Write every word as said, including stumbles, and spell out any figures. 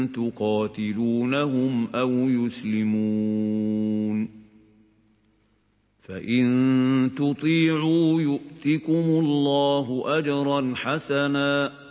تقاتلونهم أو يسلمون فإن تطيعوا يؤتكم الله أجرا حسنا